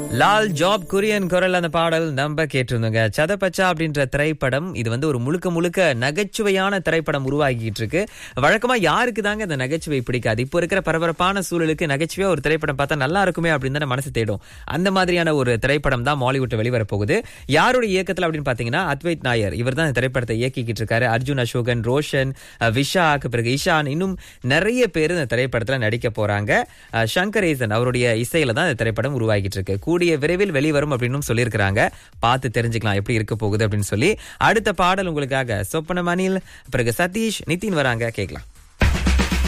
Lal job Kurien குரல் அந்த பாடல் நம்ம கேட்டிருந்தோங்க. சதபச்சா அப்படின்ற திரைப்படம் இது வந்து ஒரு முழுக்க முழுக்க நகைச்சுவையான திரைப்படம் உருவாகிட்டு இருக்கு. வழக்கமா யாருக்கு தாங்க இந்த நகைச்சுவை பிடிக்காது? இப்போ இருக்கிற பரபரப்பான சூழலுக்கு நகைச்சுவையா ஒரு திரைப்படம் பார்த்தா நல்லா இருக்குமே அப்படின்னு தானே மனசு தேடும். அந்த மாதிரியான ஒரு திரைப்படம் தான் மாலிவுட் வெளிவர போகுது. யாருடைய இயக்கத்துல அப்படின்னு பாத்தீங்கன்னா அத்வைத் நாயர் இவர் தான் இந்த திரைப்படத்தை இயக்கிக்கிட்டு இருக்காரு. அர்ஜுன் அசோகன், ரோஷன், விஷாக்கு பிறகு இஷான், இன்னும் நிறைய பேர் இந்த திரைப்படத்துல நடிக்க போறாங்க. சங்கரேசன் அவருடைய இசையில தான் இந்த திரைப்படம் உருவாகிட்டு இருக்கு. கூடிய விரைவில் வெளிவரும் அப்படின்னு சொல்லியிருக்கிறாங்க. பார்த்து தெரிஞ்சுக்கலாம் எப்படி இருக்க போகுது அப்படின்னு சொல்லி. அடுத்த பாடல் உங்களுக்காக சொப்பன மணில், பிறகு சதீஷ், நிதின் வராங்க, கேட்கலாம்.